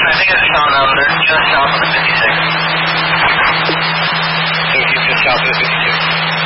I think it's found them. They're just south of the 56. So he's just south of the 56.